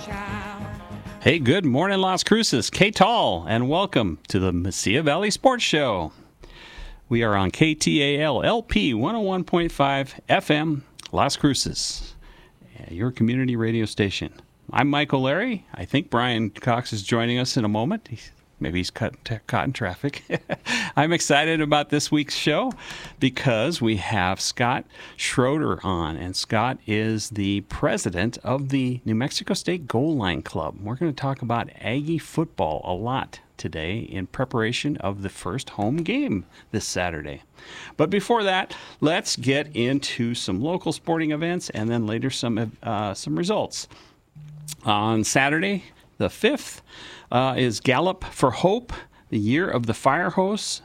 Hey, good morning, Las Cruces. K-Tall, and welcome to the Mesilla Valley Sports Show. We are on KTAL LP 101.5 FM, Las Cruces, your community radio station. I'm Michael Larry. I think Brian Cox is joining us in a moment. Maybe he's caught in traffic. I'm excited about this week's show because we have Scott Schroeder on, and Scott is the president of the New Mexico State Goal Line Club. We're going to talk about Aggie football a lot today in preparation of the first home game this Saturday. But before that, let's get into some local sporting events and then later some results. On Saturday, the 5th, is Gallop for Hope, the year of the fire horse.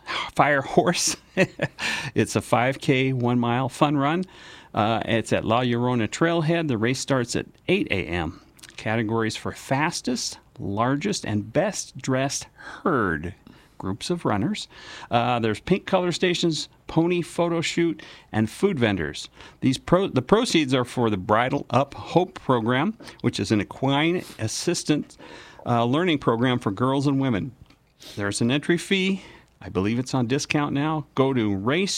It's a 5K 1 mile fun run. It's at La Llorona Trailhead. The race starts at 8 a.m. Categories for fastest, largest, and best dressed herd. Groups of runners. There's pink color stations, pony photo shoot, and food vendors. The proceeds are for the Bridle Up Hope program, which is an equine assistant learning program for girls and women. There's an entry fee. I believe it's on discount now. Go to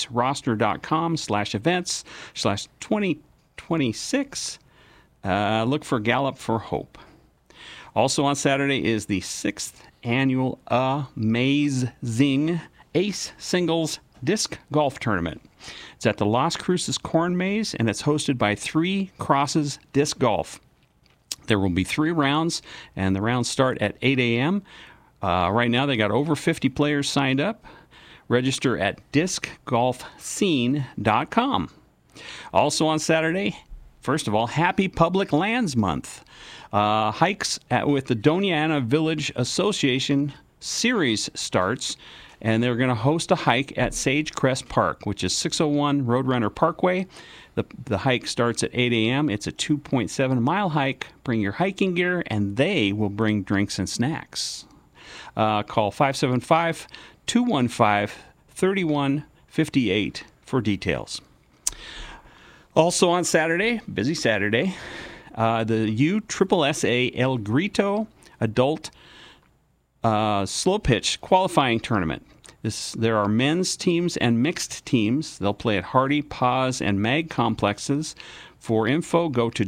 raceroster.com/events/2026. Look for Gallop for Hope. Also on Saturday is the 6th annual Amazing Ace Singles Disc Golf Tournament. It's at the Las Cruces Corn Maze, and it's hosted by Three Crosses Disc Golf. There will be 3 rounds, and the rounds start at 8 a.m. Right now, they got over 50 players signed up. Register at discgolfscene.com. Also on Saturday, first of all, Happy Public Lands Month. Hikes with the Doña Ana Village Association series starts, and they're going to host a hike at Sage Crest Park, which is 601 Roadrunner Parkway. The hike starts at 8 a.m. It's a 2.7-mile hike. Bring your hiking gear, and they will bring drinks and snacks. Call 575-215-3158 for details. Also on Saturday, busy Saturday, the USSSA El Grito Adult Slow Pitch Qualifying Tournament. There are men's teams and mixed teams. They'll play at Hardy, Paz, and Mag complexes. For info, go to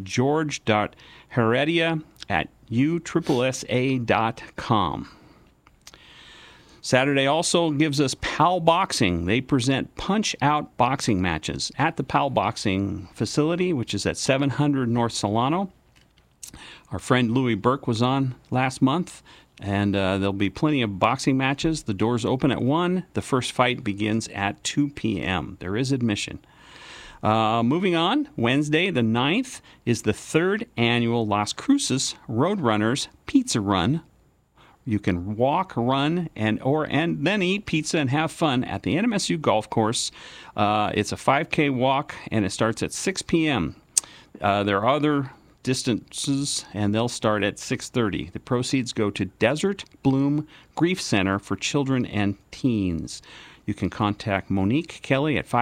george.heredia@usssa.com. Saturday also gives us PAL Boxing. They present punch-out boxing matches at the PAL Boxing facility, which is at 700 North Solano. Our friend Louis Burke was on last month. And there'll be plenty of boxing matches. The doors open at 1. The first fight begins at 2 p.m. There is admission. Moving on, Wednesday the 9th is the 3rd annual Las Cruces Roadrunners Pizza Run. You can walk, run, and then eat pizza and have fun at the NMSU Golf Course. It's a 5K walk, and it starts at 6 p.m. There are other distances, and they'll start at 6:30. The proceeds go to Desert Bloom Grief Center for Children and Teens. You can contact Monique Kelly at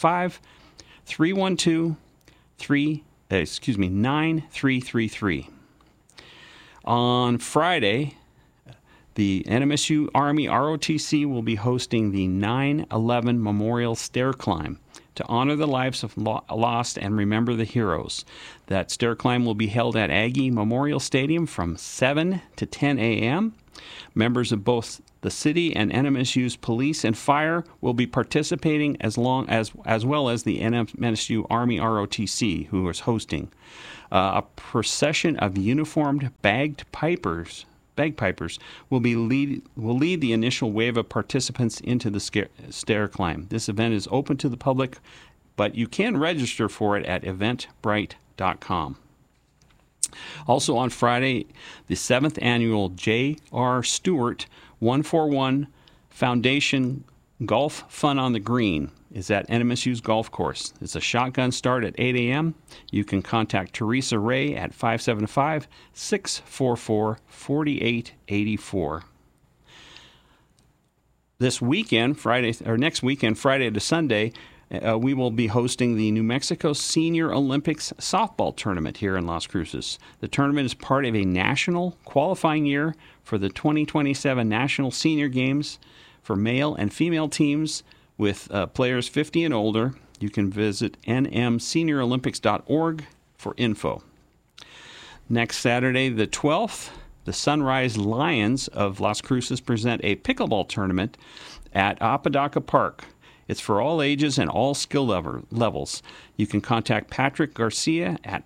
575-312-9333. On Friday, the NMSU Army ROTC will be hosting the 9/11 Memorial Stair Climb to honor the lives of lost and remember the heroes. That stair climb will be held at Aggie Memorial Stadium from 7 to 10 a.m. Members of both the city and NMSU's police and fire will be participating as well as the NMSU Army ROTC, who is hosting. A procession of uniformed bagpipers will lead the initial wave of participants into the stair climb. This event is open to the public, but you can register for it at eventbrite.com. Also on Friday, the 7th annual J.R. Stewart 141 Foundation Golf Fun on the Green is at NMSU's golf course. It's a shotgun start at 8 a.m. You can contact Teresa Ray at 575-644-4884. This weekend, next weekend, Friday to Sunday, we will be hosting the New Mexico Senior Olympics softball tournament here in Las Cruces. The tournament is part of a national qualifying year for the 2027 National Senior Games for male and female teams with players 50 and older. You can visit nmseniorolympics.org for info. Next Saturday, the 12th, the Sunrise Lions of Las Cruces present a pickleball tournament at Apodaca Park. It's for all ages and all skill levels. You can contact Patrick Garcia at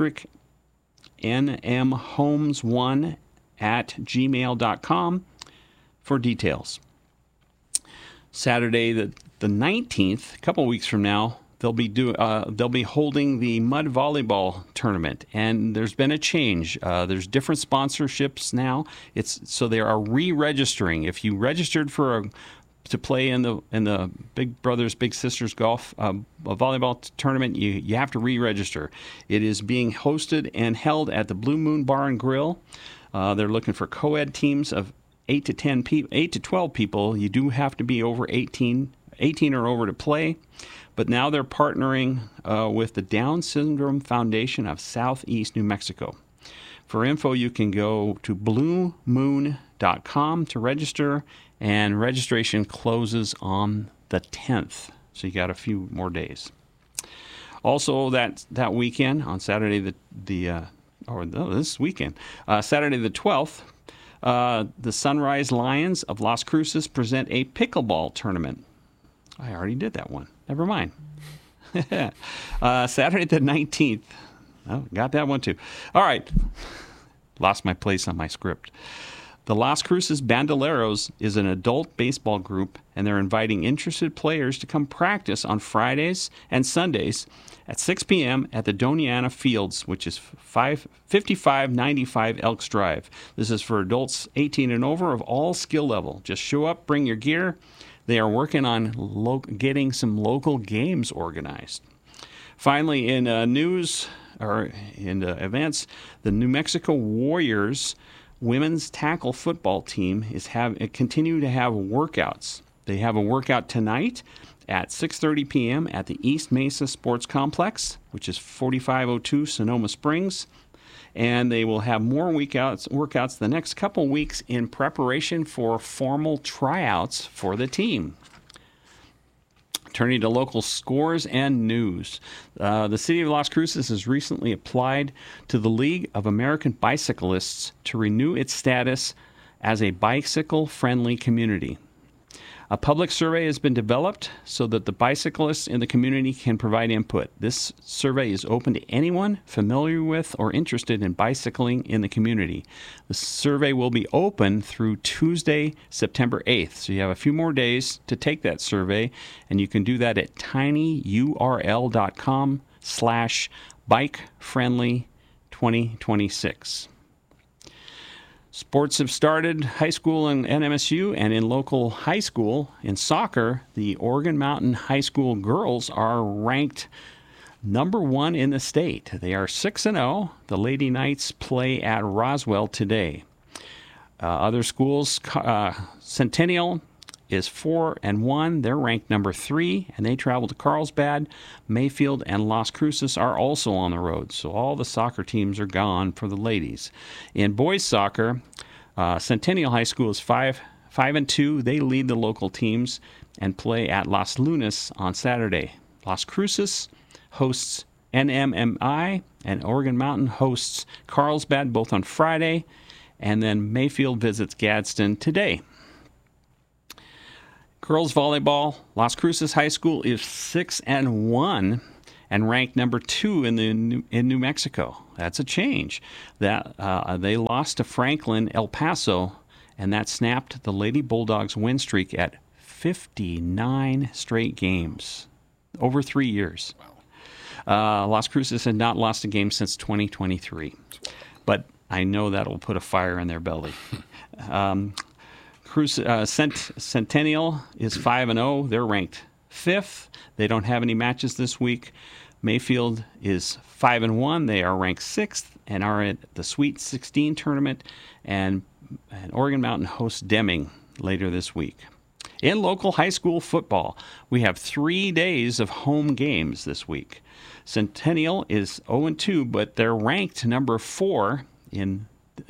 patricknmholmes1@gmail.com for details. Saturday, the 19th, a couple weeks from now, they'll be holding the mud volleyball tournament, and there's been a change. There's different sponsorships now. So they are re-registering. If you registered to play in the Big Brothers Big Sisters golf volleyball tournament, you have to re-register. It is being hosted and held at the Blue Moon Bar and Grill. They're looking for co-ed teams of 8 to 12 people. You do have to be over 18 or over to play. But now they're partnering with the Down Syndrome Foundation of Southeast New Mexico. For info, you can go to bluemoon.com to register, and registration closes on the 10th. So you got a few more days. Also, that weekend, on Saturday this weekend, Saturday the 12th, the Sunrise Lions of Las Cruces present a pickleball tournament. I already did that one. Never mind. Saturday the 19th. Oh, got that one too. All right. Lost my place on my script. The Las Cruces Bandoleros is an adult baseball group, and they're inviting interested players to come practice on Fridays and Sundays at 6 p.m. at the Doniana Fields, which is 5595 Elks Drive. This is for adults 18 and over of all skill level. Just show up, bring your gear. They are working on getting some local games organized. Finally, in news or in events, the New Mexico Warriors women's tackle football team continue to have workouts. They have a workout tonight at 6:30 p.m. at the East Mesa Sports Complex, which is 4502 Sonoma Springs. And they will have more workouts the next couple weeks in preparation for formal tryouts for the team. Turning to local scores and news. The City of Las Cruces has recently applied to the League of American Bicyclists to renew its status as a bicycle-friendly community. A public survey has been developed so that the bicyclists in the community can provide input. This survey is open to anyone familiar with or interested in bicycling in the community. The survey will be open through Tuesday, September 8th. So you have a few more days to take that survey, and you can do that at tinyurl.com/bikefriendly2026. Sports have started, high school and NMSU, and in local high school, in soccer, the Oregon Mountain High School girls are ranked number 1 in the state. They are 6-0. The Lady Knights play at Roswell today. Other schools, Centennial is 4-1. They're ranked number 3, and they travel to Carlsbad. Mayfield and Las Cruces are also on the road, so all the soccer teams are gone for the ladies. In boys soccer, Centennial High School is 5-2. They lead the local teams and play at Las Lunas on Saturday. Las Cruces hosts NMMI, and Oregon Mountain hosts Carlsbad both on Friday, and then Mayfield visits Gadsden today. Girls volleyball, Las Cruces High School is 6-1 and ranked number 2 in New Mexico. That's a change. They lost to Franklin El Paso, and that snapped the Lady Bulldogs' win streak at 59 straight games over 3 years. Las Cruces had not lost a game since 2023, but I know that will put a fire in their belly. Centennial is 5-0. They're ranked 5th. They don't have any matches this week. Mayfield is 5-1. They are ranked 6th and are at the Sweet 16 tournament. And Oregon Mountain hosts Deming later this week. In local high school football, we have 3 days of home games this week. Centennial is 0-2, but they're ranked number 4 in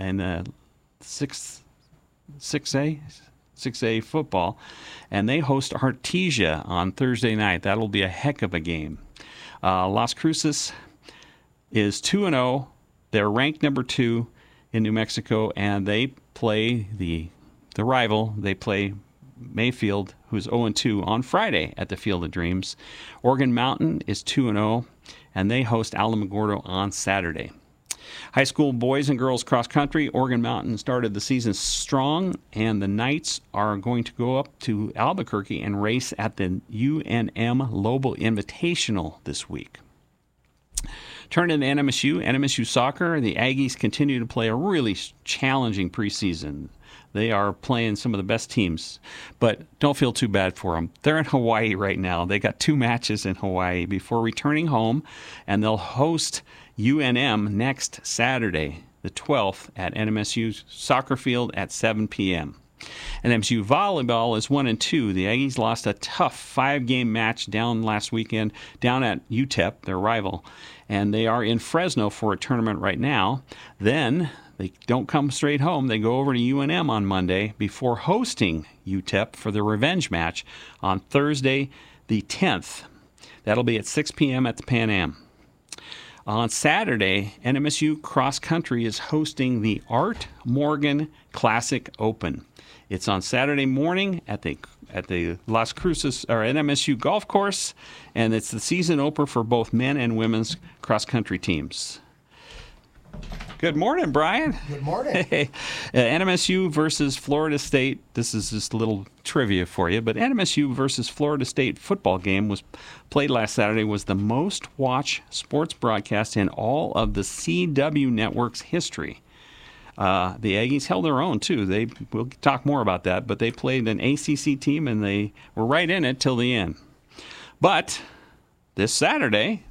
6A football, and they host Artesia on Thursday night. That'll be a heck of a game. Las Cruces is 2-0. They're ranked number 2 in New Mexico, and they play the rival. They play Mayfield, who's 0-2, on Friday at the Field of Dreams. Organ Mountain is 2-0, and they host Alamogordo on Saturday. High school boys and girls cross country, Organ Mountain started the season strong, and the Knights are going to go up to Albuquerque and race at the UNM Lobo Invitational this week. Turning to NMSU soccer, the Aggies continue to play a really challenging preseason. They are playing some of the best teams, but don't feel too bad for them. They're in Hawaii right now. They got 2 matches in Hawaii before returning home, and they'll host UNM next Saturday, the 12th, at NMSU soccer field at 7 p.m. NMSU volleyball is 1-2. The Aggies lost a tough 5-game match last weekend down at UTEP, their rival, and they are in Fresno for a tournament right now. Then they don't come straight home. They go over to UNM on Monday before hosting UTEP for the revenge match on Thursday, the 10th. That'll be at 6 p.m. at the Pan Am. On Saturday, NMSU Cross Country is hosting the Art Morgan Classic Open. It's on Saturday morning at the Las Cruces or NMSU golf course, and it's the season opener for both men and women's cross country teams. Good morning, Brian. Good morning. Hey, NMSU versus Florida State. This is just a little trivia for you, but NMSU versus Florida State football game was played last Saturday. Was the most watched sports broadcast in all of the CW Network's history. The Aggies held their own too. We'll talk more about that, but they played an ACC team and they were right in it till the end. But this Saturday.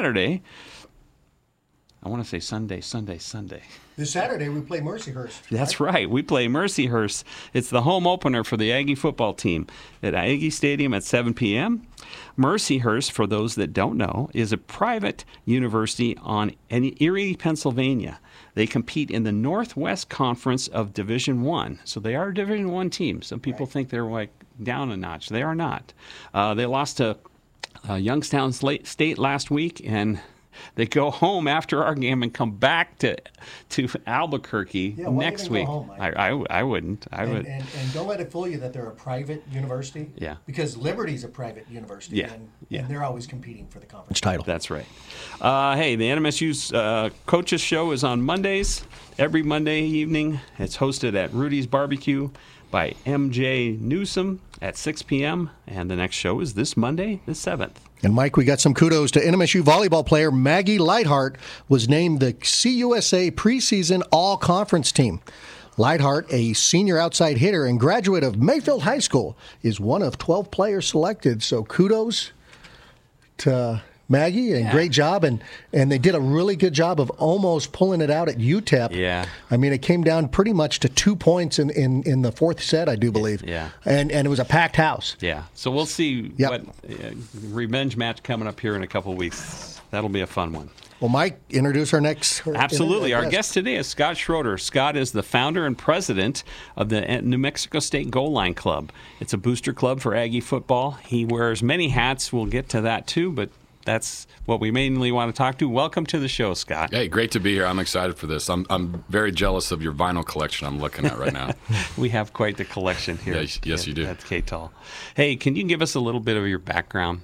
I want to say Sunday. This Saturday, we play Mercyhurst. That's right. We play Mercyhurst. It's the home opener for the Aggie football team at Aggie Stadium at 7 p.m. Mercyhurst, for those that don't know, is a private university in Erie, Pennsylvania. They compete in the Northwest Conference of Division I. So they are a Division I team. Some people think they're like down a notch. They are not. They lost to Youngstown State last week, and they go home after our game and come back to Albuquerque next week. Go home, I wouldn't. And don't let it fool you that they're a private university. Yeah. Because Liberty's a private university. Yeah. And they're always competing for the conference title. That's right. Hey, the NMSU's Coaches Show is on Mondays. Every Monday evening. It's hosted at Rudy's Barbecue by MJ Newsom at 6 p.m. And the next show is this Monday, the 7th. And, Mike, we got some kudos to NMSU volleyball player Maggie Lightheart was named the CUSA preseason all-conference team. Lightheart, a senior outside hitter and graduate of Mayfield High School, is one of 12 players selected. So kudos to Maggie, and great job. And they did a really good job of almost pulling it out at UTEP. Yeah. I mean, it came down pretty much to 2 points in the fourth set, I do believe. Yeah. And it was a packed house. Yeah. So we'll see what revenge match coming up here in a couple of weeks. That'll be a fun one. Well, Mike, introduce our next. Absolutely. Our guest today is Scott Schroeder. Scott is the founder and president of the New Mexico State Goal Line Club. It's a booster club for Aggie football. He wears many hats. We'll get to that too, but that's what we mainly want to talk to. Welcome to the show, Scott. Hey, great to be here. I'm excited for this. I'm very jealous of your vinyl collection I'm looking at right now. We have quite the collection here. Yes, you do. At KTOL. Hey, can you give us a little bit of your background?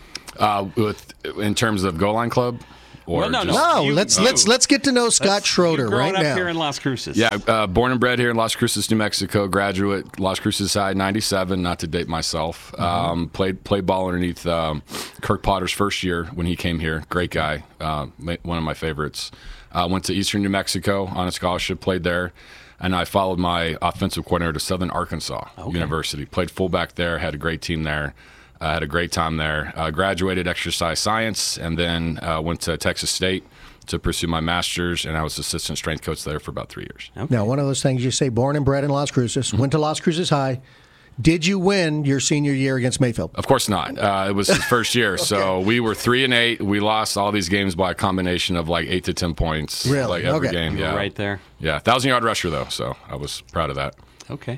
In terms of Goal Line Club? Or no. Let's get to know Scott Schroeder right now. Growing up here in Las Cruces. Yeah, born and bred here in Las Cruces, New Mexico. Graduate Las Cruces High '97. Not to date myself. Played ball underneath Kirk Potter's first year when he came here. Great guy. One of my favorites. Went to Eastern New Mexico on a scholarship. Played there. And I followed my offensive coordinator to Southern Arkansas University. Played fullback there. Had a great team there. Had a great time there. Graduated exercise science, and then went to Texas State to pursue my master's, and I was assistant strength coach there for about 3 years. Okay. Now, one of those things you say, born and bred in Las Cruces, went to Las Cruces High. Did you win your senior year against Mayfield? Of course not. It was his first year, so we were 3-8. We lost all these games by a combination of like 8 to 10 points, Really? like every Okay. game. You were Yeah, right there. Yeah, 1,000-yard rusher though, so I was proud of that. Okay.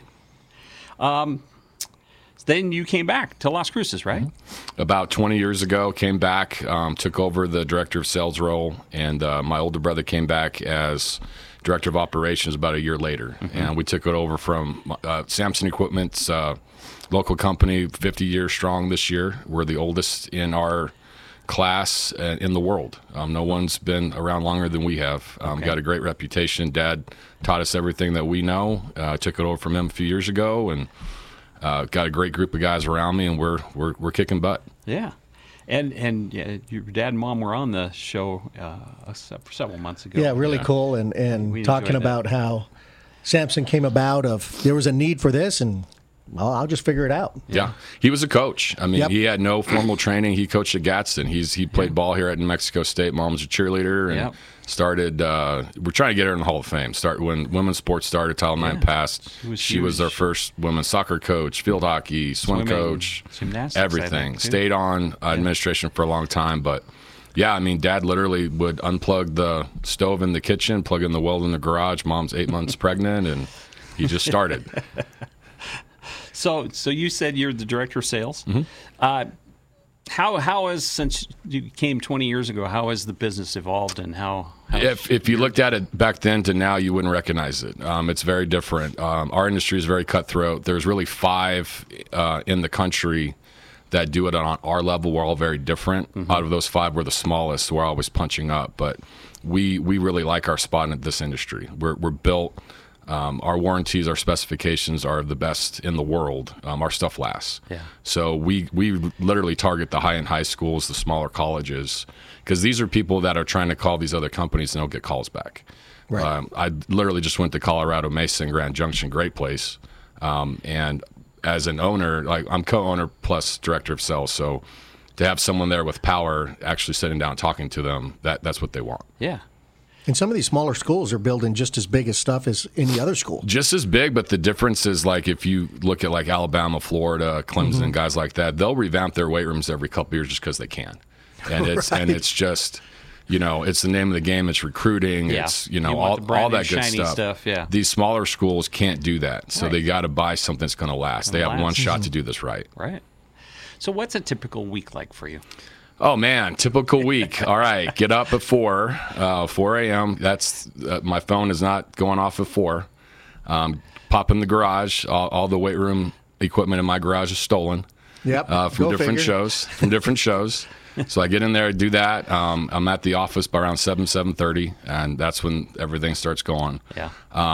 Then you came back to Las Cruces, right? About 20 years ago, came back, took over the director of sales role, and my older brother came back as director of operations about a year later. And we took it over from Samson Equipment's local company, 50 years strong this year. We're the oldest in our class in the world. No one's been around longer than we have. Got a great reputation. Dad taught us everything that we know. Took it over from him a few years ago, and got a great group of guys around me, and we're kicking butt. Yeah. And your dad and mom were on the show several months ago. Yeah, really cool. And We talking enjoyed that. about how Samson came about of there was a need for this, and well, I'll just figure it out. Yeah, he was a coach. I mean, Yep. he had no formal training. He coached at Gadsden. He played ball here at New Mexico State. Mom was a cheerleader, and Yep. started. We're trying to get her in the Hall of Fame. Start when women's sports started. Title IX passed. She Was was our huge. first women's soccer coach, field hockey, swim Swimming, coach, gymnastics, I everything. think, too. Stayed on administration for a long time, but. Yeah, I mean, Dad literally would unplug the stove in the kitchen, plug in the weld in the garage. Mom's 8 months pregnant, and he just started. So you said you're the director of sales. How has, since you came 20 years ago, how has the business evolved, and how If you looked at it back then to now, you wouldn't recognize it. It's very different. Our industry is very cutthroat. There's really 5 in the country that do it on our level. We're all very different. Out of those 5, we're the smallest. We're always punching up, but we really like our spot in this industry. We're built. Our warranties, our specifications are the best in the world. Our stuff lasts. Yeah. So we literally target the high-end high schools, the smaller colleges, because these are people that are trying to call these other companies and don't get calls back. Right. I literally just went to Colorado Mesa and Grand Junction, great place. And as an owner, like I'm co-owner plus director of sales, so to have someone there with power actually sitting down and talking to them, that's what they want. Yeah. And some of these smaller schools are building just as big as stuff as any other school. Just as big, but the difference is like if you look at like Alabama, Florida, Clemson, guys like that, they'll revamp their weight rooms every couple years just because they can, and it's Right. and it's just it's the name of the game. It's recruiting. Yeah. It's You want all the brand new, that good shiny stuff. stuff, yeah. These smaller schools can't do that, so Right. they got to buy something that's going to last. They have one last. shot to do this right. Right. So what's a typical week like for you? Oh man, typical week. All right, get up at 4 a.m. That's my phone is not going off at 4. Pop in the garage. All the weight room equipment in my garage is stolen. Yep. From Go different figure. shows. So I get in there, do that. I'm at the office by around 7:30, and that's when everything starts going. Yeah.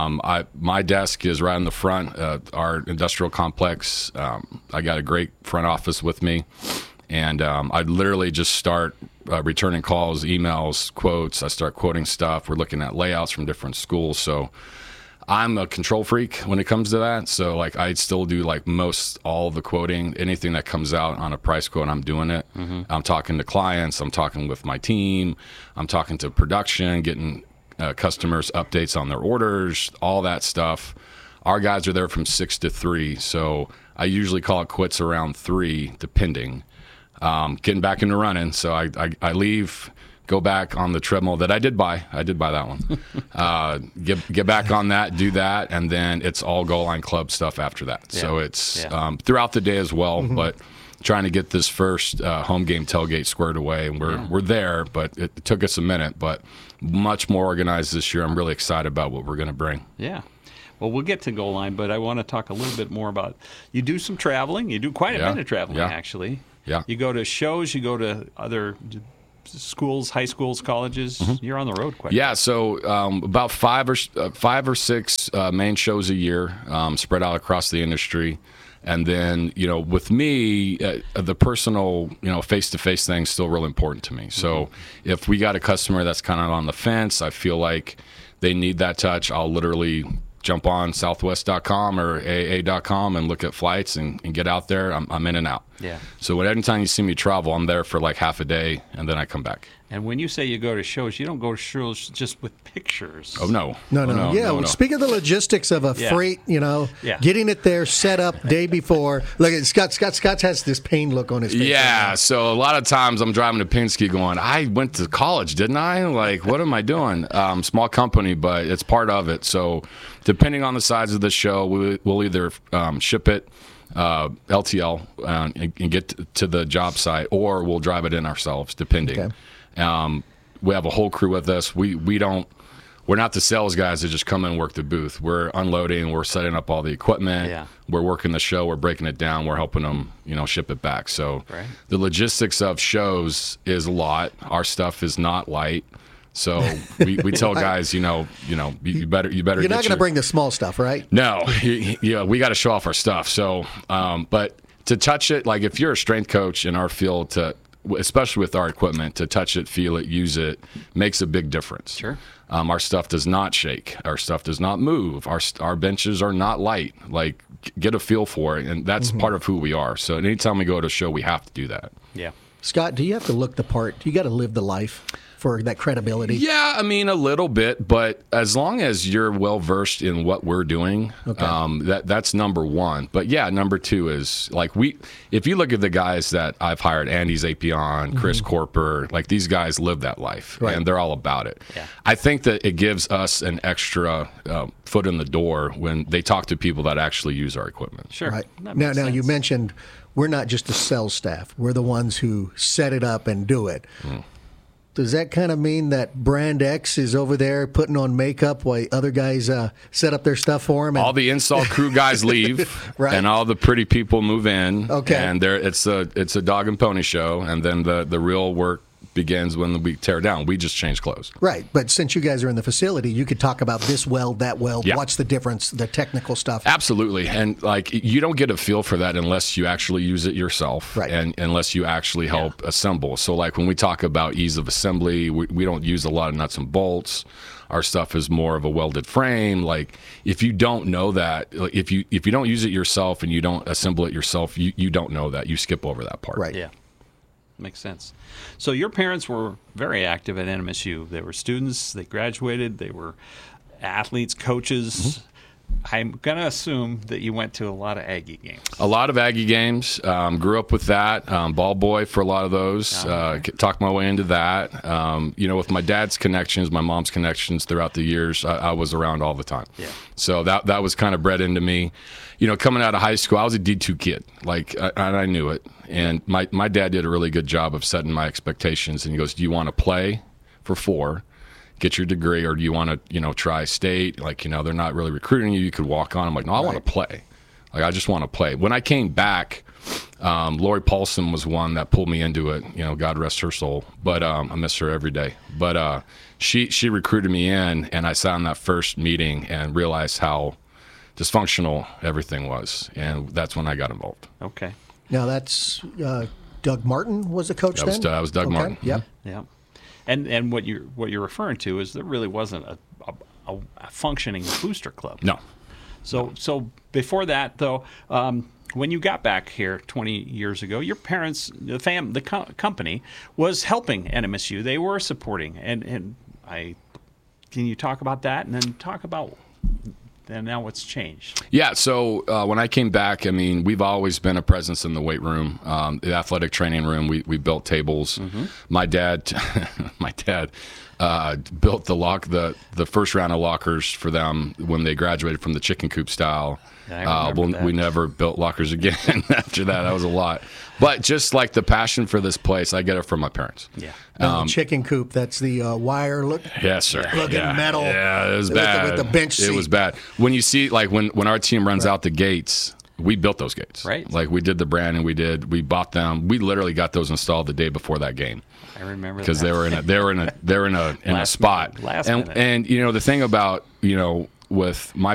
My desk is right in the front. Our industrial complex. I got a great front office with me. And I literally just start returning calls, emails, quotes. I start quoting stuff. We're looking at layouts from different schools. So I'm a control freak when it comes to that. So like I still do like most all the quoting, anything that comes out on a price quote, I'm doing it. I'm talking to clients. I'm talking with my team. I'm talking to production, getting customers updates on their orders, all that stuff. Our guys are there from 6 to 3. So I usually call it quits around 3, depending. Getting back into running, so I leave, go back on the treadmill that I did buy. I did buy that one. Get back on that, do that, and then it's all goal line club stuff after that. Yeah. So it's Yeah. throughout the day as well, but trying to get this first home game tailgate squared away, and we're there, but it took us a minute, but much more organized this year. I'm really excited about what we're going to bring. Yeah. Well, we'll get to goal line, but I want to talk a little bit more about you do some traveling. You do quite a Yeah. bit of traveling, Yeah. actually. Yeah. You go to shows. You go to other schools, high schools, colleges. You're on the road quite. Yeah, so about 5 or 6 main shows a year, spread out across the industry, and then with me, the personal face-to-face thing is still real important to me. So if we got a customer that's kind of on the fence, I feel like they need that touch, I'll literally jump on Southwest.com or AA.com and look at flights and get out there. I'm in and out. Yeah. So anytime you see me travel, I'm there for like half a day, and then I come back. And when you say you go to shows, you don't go to shows just with pictures. Oh, no. No. Oh, Yeah, no. speak of the logistics of a Yeah. freight, Yeah. getting it there, set up day before. Look at Scott has this pain look on his face. Yeah, right now. so a lot of times I'm driving to Penske going, I went to college, didn't I? Like, what am I doing? Small company, but it's part of it. So depending on the size of the show, we'll either ship it LTL and get to the job site, or we'll drive it in ourselves, depending. Okay. We have a whole crew with us. We're not the sales guys that just come in and work the booth. We're unloading. We're setting up all the equipment. Yeah. We're working the show. We're breaking it down. We're helping them, ship it back. So Right. the logistics of shows is a lot. Our stuff is not light. So we tell guys, you better. You're not going to bring the small stuff, right? No, we got to show off our stuff. So, but to touch it, like if you're a strength coach in our field, especially with our equipment, to touch it, feel it, use it, makes a big difference. Sure. Our stuff does not shake. Our stuff does not move. Our benches are not light. Like, get a feel for it, and that's part of who we are. So anytime we go to a show, we have to do that. Yeah. Scott, do you have to look the part? You got to live the life for that credibility. Yeah, I mean, a little bit, but as long as you're well versed in what we're doing, that's number one. But yeah, number two is like if you look at the guys that I've hired, Andy Zapion, Chris Corper, like these guys live that life, Right. and they're all about it. Yeah. I think that it gives us an extra foot in the door when they talk to people that actually use our equipment. Sure. Right. That Now, makes you sense. mentioned we're not just the sales staff. We're the ones who set it up and do it. Does that kind of mean that Brand X is over there putting on makeup while other guys set up their stuff for him? All the install crew guys leave, Right. and all the pretty people move in. Okay. And it's a dog and pony show, and then the real work begins when we tear down. We just change clothes. Right, but since you guys are in the facility, you could talk about this weld, that weld, Yeah. what's the difference, the technical stuff. Absolutely, and like you don't get a feel for that unless you actually use it yourself, Right. and unless you actually help assemble. So, like when we talk about ease of assembly, we don't use a lot of nuts and bolts. Our stuff is more of a welded frame. Like if you don't know that, like, if you don't use it yourself and you don't assemble it yourself, you don't know that. You skip over that part. Right. Yeah. Makes sense. So your parents were very active at NMSU. They were students. They graduated. They were athletes, coaches. I'm going to assume that you went to a lot of Aggie games. A lot of Aggie games. Grew up with that. Ball boy for a lot of those. Talked my way into that. With my dad's connections, my mom's connections throughout the years, I was around all the time. Yeah. So that was kind of bred into me. Coming out of high school, I was a D2 kid. And I knew it. And my dad did a really good job of setting my expectations. And he goes, "Do you want to play for 4? Get your degree, or do you want to, try state? They're not really recruiting you. You could walk on." I'm like, "No, I want to play. I just want to play." When I came back, Lori Paulson was one that pulled me into it. God rest her soul. But I miss her every day. But she recruited me in, and I sat in that first meeting and realized how dysfunctional everything was, and that's when I got involved. Okay. Now that's Doug Martin was the coach then? That was Doug Martin. Yep. Yeah. And what you're referring to is there really wasn't a functioning booster club. No. So before that, though, when you got back here 20 years ago, your parents, the company, was helping NMSU. They were supporting, and can you talk about that, and then talk about then now what's changed? Yeah, so when I came back, I mean, we've always been a presence in the weight room, the athletic training room. We built tables. My dad built the first round of lockers for them when they graduated from the chicken coop style. Yeah, I remember that. We never built lockers again after that. That was a lot. But just like the passion for this place, I get it from my parents. Yeah. The chicken coop, that's the wire look. Yes, sir. Looking metal. Yeah, it was With the- bad. with the bench It seat. was bad. When you see, like, when our team runs out the gates, we built those gates. Right. Like, we did the brand, and we bought them. We literally got those installed the day before that game. I remember Because that. they were in a spot. Last and minute. and the thing about with my